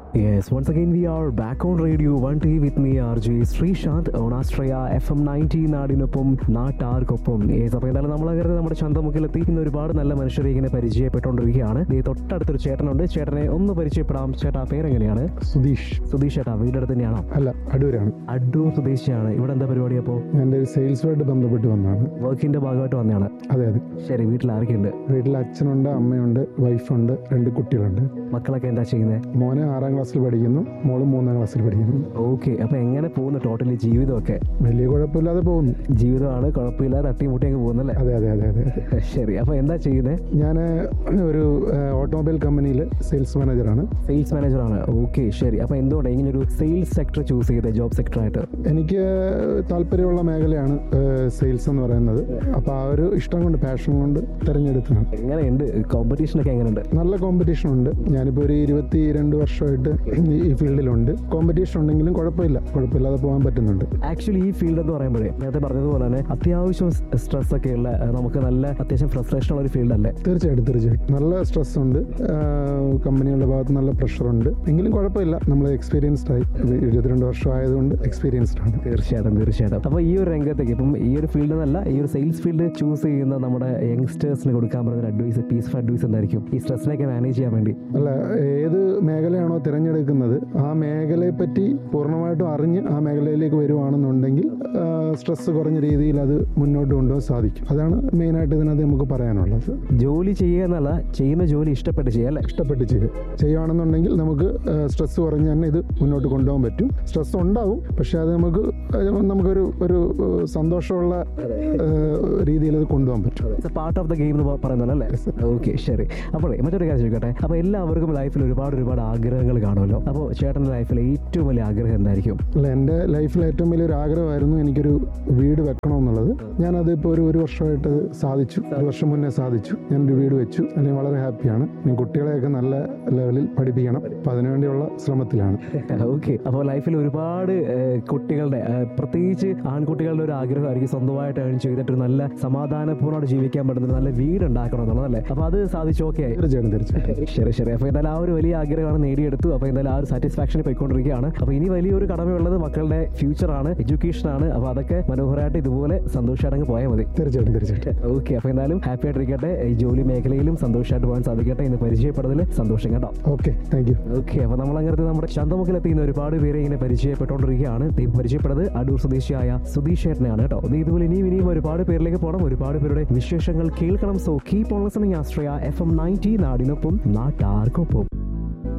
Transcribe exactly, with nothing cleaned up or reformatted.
Yes, once again we are back on Radio one T with me R J Srishant on Astraya F M ninety നാടിനൊപ്പം നാട്ടാർക്കൊപ്പം. Yes, അപ്പോൾ എന്തായാലും നമ്മളങ്ങനെ നമ്മുടെ ചന്തമുക്കിലെത്തി ഇന്ന് ഒരുപാട് നല്ല മനുഷ്യരെ ഇങ്ങനെ പരിചയപ്പെട്ടുകൊണ്ടിരിക്കുകയാണ്. ഈ തൊട്ടടുത്തൊരു ചേട്ടനുണ്ട്. ചേട്ടനെ ഒന്ന് പരിചയപ്പെടാം. ചേട്ടാ പേരെങ്ങനെയാണ്? സുധീഷ്. സുധീഷ് ചേട്ടാ വീടടുത്ത് തന്നെയാണോ? അല്ല, അടൂരാണ്. അടൂർ സുധീഷാണ്. ഇവിടെ എന്താ പരിപാടി? അപ്പോൾ എൻ്റെ ഒരു സെയിൽസുമായിട്ട് ബന്ധപ്പെട്ട് വന്നതാണ്. വർക്കിന്റെ ഭാഗമായിട്ട് വന്നതാണ്? അതെ അതെ. ശരി, വീട്ടിൽ ആരൊക്കെയുണ്ട്? വീട്ടിൽ അച്ഛനുണ്ട്, അമ്മയുണ്ട്, വൈഫുണ്ട്, രണ്ട് കുട്ടികളുണ്ട്. മക്കളൊക്കെ എന്താ ചെയ്യുന്നത്? മോനെ ആറാം ക്ലാസ്സിൽ പഠിക്കുന്നു, മോള് മൂന്നാം ക്ലാസ്സിൽ പഠിക്കുന്നു. ഓക്കെ, അപ്പൊ എങ്ങനെ പോകുന്നു ടോട്ടലി ജീവിതമൊക്കെ? വലിയ കുഴപ്പമില്ലാതെ പോകുന്നു. ജീവിതമാണ്, കുഴപ്പമില്ലാതെ തട്ടിമുട്ടി അങ്ങ് പോകുന്നല്ലേ? അതെ അതെ അതെ അതെ. ശരി, അപ്പൊ എന്താ ചെയ്യുന്നത്? ഞാൻ ഒരു ഓട്ടോമൊബൈൽ കമ്പനിയിൽ സെയിൽസ് മാനേജറാണ്. സെയിൽസ് മാനേജറാണ്. ഓക്കെ, ശരി. അപ്പൊ എന്തുകൊണ്ട് ഇങ്ങനെ ഒരു സെയിൽസ് സെക്ടർ ചൂസ് ചെയ്തത് ജോബ് സെക്ടറായിട്ട്? എനിക്ക് താല്പര്യമുള്ള മേഖലയാണ് സെയിൽസ് എന്ന് പറയുന്നത്. അപ്പോൾ ആ ഒരു ഇഷ്ടം കൊണ്ട്, പാഷൻ കൊണ്ട് തിരഞ്ഞെടുത്തതാണ്. എങ്ങനെയുണ്ട് കോമ്പറ്റീഷനൊക്കെ? എങ്ങനെയുണ്ട്? നല്ല കോമ്പറ്റീഷൻ ഉണ്ട്. ഞാനിപ്പോൾ ഒരു ഇരുപത്തി രണ്ട് വർഷമായിട്ട് ഈ ഫീൽഡിലുണ്ട്. കോമ്പറ്റീഷൻ ഉണ്ടെങ്കിലും കുഴപ്പമില്ല, കുഴപ്പമില്ലാതെ പോകാൻ പറ്റുന്നുണ്ട്. ആക്ച്വലി ഈ ഫീൽഡ് എന്ന് പറയുമ്പോഴേ നേരത്തെ പറഞ്ഞതുപോലെ തന്നെ അത്യാവശ്യം സ്ട്രെസ് ഒക്കെ ഉള്ള, നമുക്ക് നല്ല അത്യാവശ്യം ഫ്രസ്ട്രേഷൻ ഉള്ള ഒരു ഫീൽഡ് അല്ലേ? തീർച്ചയായിട്ടും തീർച്ചയായിട്ടും നല്ല സ്ട്രെസ് ഉണ്ട്, കമ്പനികളുടെ ഭാഗത്ത് നല്ല പ്രഷറുണ്ട്. എങ്കിലും കുഴപ്പമില്ല, നമ്മൾ എക്സ്പീരിയൻസ്ഡ് ആയി. ഇരുപത്തിരണ്ട് വർഷം ആയതുകൊണ്ട് എക്സ്പീരിയൻസ്ഡ് ആണ്. തീർച്ചയായിട്ടും തീർച്ചയായിട്ടും. അപ്പോൾ ഈ ഒരു രംഗത്തേക്ക് ഇപ്പം ഈ ഒരു ഫീൽഡ് എന്നല്ല, ഈ ഒരു സെയിൽസ് ഫീൽഡ് ചൂസ് ചെയ്യുന്ന നമ്മുടെ യങ്സ്റ്റേഴ്സിന് കൊടുക്കാൻ പറ്റുന്ന അഡ്വൈസ്, പീസ്ഫുൾ അഡ്വൈസ് എന്തായിരിക്കും ഈ സ്ട്രെസ്സിനൊക്കെ മാനേജ് ചെയ്യാൻ വേണ്ടി? അല്ല, ഏത് മേഖലയാണോ തിരഞ്ഞെടുക്കുന്നത് ആ മേഖലയെ പറ്റി പൂർണ്ണമായിട്ടും അറിഞ്ഞ് ആ മേഖലയിലേക്ക് വരുവാണെന്നുണ്ടെങ്കിൽ സ്ട്രെസ് കുറഞ്ഞ രീതിയിൽ അത് മുന്നോട്ട് കൊണ്ടുപോകാൻ സാധിക്കും. അതാണ് മെയിനായിട്ട് ഇതിനകത്ത് നമുക്ക് പറയാനുള്ളത്. ജോലി ചെയ്യുക എന്നല്ല, ചെയ്യുന്ന ജോലി ഇഷ്ടപ്പെട്ട് ചെയ്യുക അല്ലേ? ഇഷ്ടപ്പെട്ട് ചെയ്യുക ചെയ്യുകയാണെന്നുണ്ടെങ്കിൽ നമുക്ക് സ്ട്രെസ് കുറഞ്ഞ് തന്നെ ഇത് മുന്നോട്ട് കൊണ്ടുപോകാൻ പറ്റും. സ്ട്രെസ് ഉണ്ടാവും, പക്ഷെ അത് നമുക്ക് നമുക്കൊരു ഒരു സന്തോഷമുള്ള രീതിയിൽ അത് കൊണ്ടുപോകാൻ പറ്റും. പാർട്ട് ഓഫ് ദ ഗെയിം എന്ന് പറയുന്നല്ലേ? ഓക്കെ, ശരി. അപ്പോഴേ മറ്റൊരു കാര്യം ചോദിക്കട്ടെ. അപ്പോൾ എല്ലാവർക്കും ലൈഫിൽ ഒരുപാട് ഒരുപാട് ആഗ്രഹങ്ങൾ കാണുമല്ലോ. അപ്പോൾ ചേട്ടൻ്റെ ലൈഫിലെ ഏറ്റവും വലിയ ആഗ്രഹം എന്തായിരിക്കും? അല്ല, എൻ്റെ ലൈഫിൽ ഏറ്റവും വലിയൊരു ആഗ്രഹമായിരുന്നു എനിക്കൊരു വീട് വെക്കണമെന്നുള്ളത്. ഞാനത് ഇപ്പോൾ ഒരു ഒരു വർഷമായിട്ട് സാധിച്ചു. ഒരു വർഷം മുന്നേ സാധിച്ചു. ഞാനൊരു വീട് വെച്ചു. അല്ലെങ്കിൽ വളരെ ഹാപ്പിയാണ്. ഞാൻ കുട്ടികളെയൊക്കെ നല്ല ലെവലിൽ പഠിപ്പിക്കണം. അപ്പോൾ അതിനുവേണ്ടിയുള്ള ശ്രമത്തിലാണ്. ഓക്കെ, അപ്പോൾ ലൈഫിൽ ഒരുപാട് കുട്ടികളുടെ, പ്രത്യേകിച്ച് ആൺകുട്ടികളുടെ ഒരു ആഗ്രഹമായിരിക്കും സ്വന്തമായിട്ട് ഏൺ ചെയ്തിട്ട് നല്ല സമാധാനപൂർണ്ണമായിട്ട് ജീവിക്കാൻ പറ്റുന്ന നല്ല വീട് ഉണ്ടാക്കണം എന്നുള്ളതല്ലേ? അപ്പോൾ അത് സാധിച്ചു. ഓക്കെ, തീർച്ചയായിട്ടും തീർച്ചയായിട്ടും. ശരി ശരി. അപ്പോൾ എന്തായാലും ആ ഒരു വലിയ ആഗ്രഹമാണ് നേടിയെടുത്തു. അപ്പോൾ എന്തായാലും ആ ഒരു സാറ്റിസ്ഫാക്ഷനിൽ പോയിക്കൊണ്ടിരിക്കുകയാണ്. അപ്പോൾ ഇനി വലിയൊരു കടമയുള്ളത് മക്കളുടെ ഫ്യൂച്ചറാണ്, എഡ്യൂക്കേഷനാണ്. അപ്പോൾ അതൊക്കെ മനോഹരമായിട്ട് ഇതുപോലെ സന്തോഷമായിട്ട് പോയാൽ മതി. തീർച്ചയായിട്ടും തീർച്ചയായിട്ടും. ഓക്കെ, അപ്പോൾ എന്തായാലും ഹാപ്പി ആയിട്ടിരിക്കട്ടെ. ഈ ജോലി മേഖലയിലും സന്തോഷമായിട്ട് പോകാൻ സാധിക്കട്ടെ. ഇന്ന് പരിചയപ്പെടുന്നതിൽ സന്തോഷം കേട്ടോ. Okay, thank you. ഓക്കെ, അപ്പോൾ നമ്മൾ അങ്ങനെ നമ്മുടെ ചന്തമുക്കിലെത്തിയുന്ന ഒരുപാട് പേരെ ഇങ്ങനെ പരിചയപ്പെട്ടുകൊണ്ടിരിക്കുകയാണ്. പരിചയപ്പെട്ടത് അടൂർ സ്വദേശിയായ സുധീഷ് ചേട്ടനെയാണ് കേട്ടോ. ഇതുപോലെ ഇനിയും ഇനിയും ഒരുപാട് പേരിലേക്ക് പോകണം, ഒരുപാട് പേരുടെ വിശേഷങ്ങൾ കേൾക്കണം. So keep on listening ആസ്ട്രയ F M ninety നാടിനൊപ്പം നാട്ടാർക്കൊപ്പം.